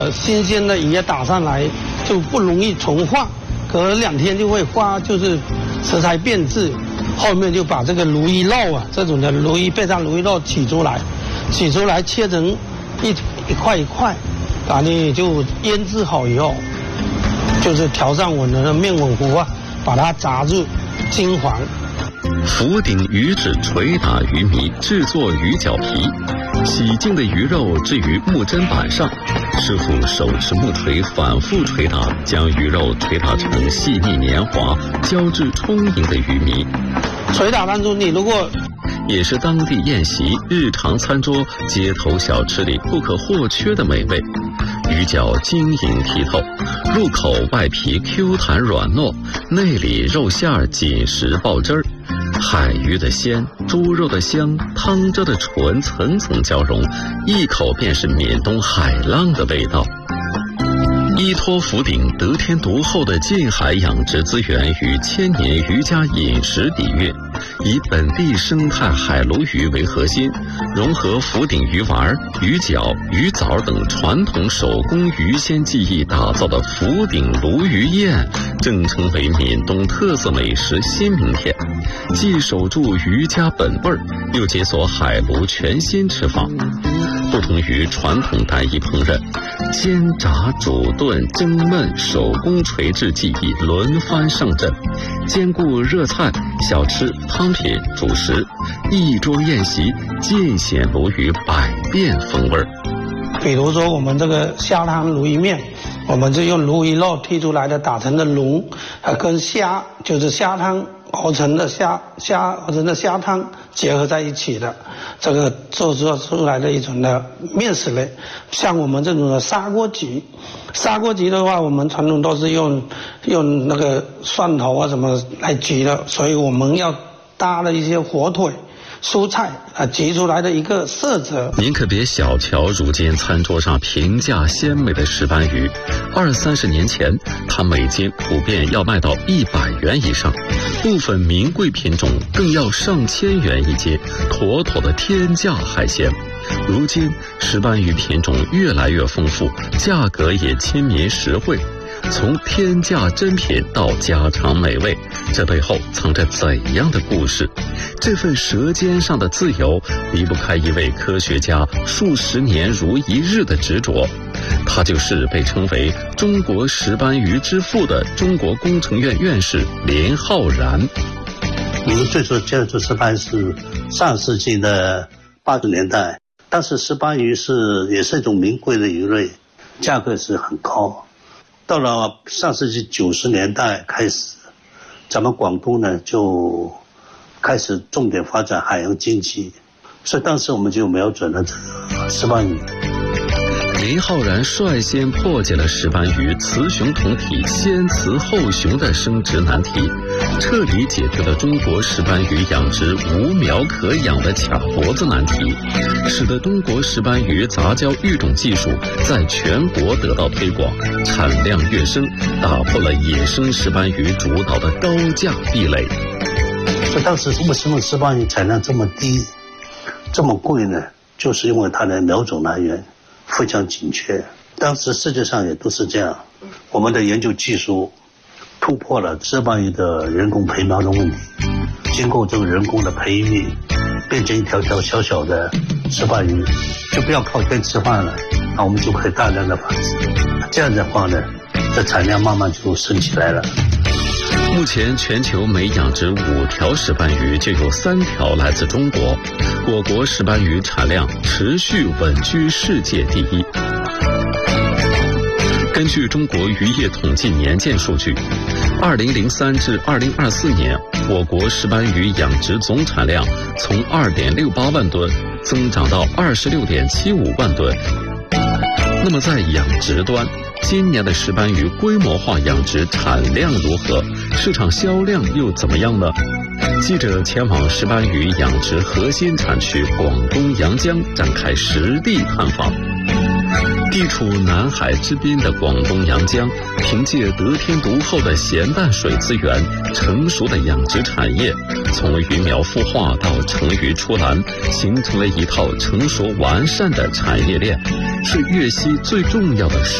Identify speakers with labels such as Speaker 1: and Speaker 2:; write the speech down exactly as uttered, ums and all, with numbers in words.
Speaker 1: 呃，新鲜的鱼打上来就不容易虫化，隔两天就会化，就是食材变质。后面就把这个鲈鱼肉啊，这种的鲈鱼背上鲈鱼肉取出来，取出来切成一一块一块，把你就腌制好以后，就是调上我们的面粉糊啊，把它炸至金黄。
Speaker 2: 福鼎鱼指捶打鱼糜，制作鱼饺皮。洗净的鱼肉置于木砧板上，师傅手持木锤反复捶打，将鱼肉捶打成细腻黏滑、胶质充盈的鱼糜。
Speaker 1: 捶打当中，你如果
Speaker 2: 也是当地宴席、日常餐桌、街头小吃里不可或缺的美味。鱼饺晶莹剔透，入口外皮 Q 弹软糯，内里肉馅紧实爆汁儿。海鱼的鲜，猪肉的香，汤汁的醇层层交融，一口便是闽东海浪的味道。依托福鼎得天独厚的近海养殖资源与千年渔家饮食底蕴，以本地生态海鲈鱼为核心，融合福鼎鱼丸、鱼饺、鱼枣等传统手工鱼鲜技艺打造的福鼎鲈鱼宴，正成为闽东特色美食新名片，既守住渔家本味儿，又解锁海鲈全新吃法。不同于传统单一烹饪，煎炸煮炖蒸焖手工锤制技艺轮番上阵，兼顾热菜、小吃、汤品、主食，一桌宴席尽显鲈鱼百变风味。
Speaker 1: 比如说我们这个虾汤鲈鱼面，我们就用鲈鱼肉剔出来的打成的蓉，呃，跟虾就是虾汤熬成的虾虾熬成的虾汤结合在一起的，这个做做出来的一种的面食类。像我们这种的砂锅鸡，砂锅鸡的话，我们传统都是用用那个蒜头啊什么来焗的，所以我们要搭了一些火腿、蔬菜啊，焗出来的一个色泽。
Speaker 2: 您可别小瞧如今餐桌上平价鲜美的石斑鱼，二三十年前，它每斤普遍要卖到一百元以上，部分名贵品种更要上千元一斤，妥妥的天价海鲜。如今石斑鱼品种越来越丰富，价格也亲民实惠。从天价珍品到家常美味，这背后藏着怎样的故事？这份舌尖上的自由，离不开一位科学家数十年如一日的执着。他就是被称为中国石斑鱼之父的中国工程院院士林浩然。
Speaker 3: 我们最初接触石斑是上世纪的八十年代，当时石斑鱼是也是一种名贵的鱼类，价格是很高。到了上世纪九十年代开始，咱们广东呢就开始重点发展海洋经济，所以当时我们就瞄准了这个石斑鱼。
Speaker 2: 林浩然率先破解了石斑鱼雌雄同体、先雌后雄的生殖难题，彻底解决了中国石斑鱼养殖无苗可养的卡脖子难题，使得中国石斑鱼杂交育种技术在全国得到推广，产量跃升，打破了野生石斑鱼主导的高价壁垒。
Speaker 3: 所以当时为什么石斑鱼产量这么低、这么贵呢？就是因为它的苗种来源非常紧缺，当时世界上也都是这样。我们的研究技术突破了石斑鱼的人工培苗的问题，经过这个人工的培育，变成一条条小小的石斑鱼，就不要靠天吃饭了，那我们就可以大量的繁殖。这样的话呢，这产量慢慢就升起来了。
Speaker 2: 目前全球每养殖五条石斑鱼就有三条来自中国，我国石斑鱼产量持续稳居世界第一。根据中国渔业统计年鉴数据，二零零三至二零二四年，我国石斑鱼养殖总产量从二点六八万吨增长到二十六点七五万吨。那么在养殖端，今年的石斑鱼规模化养殖产量如何？市场销量又怎么样呢？记者前往石斑鱼养殖核心产区广东阳江展开实地探访。地处南海之滨的广东阳江，凭借得天独厚的咸淡水资源、成熟的养殖产业、 从鱼苗孵化到成鱼出栏，形成了一套成熟完善的产业链，是粤西最重要的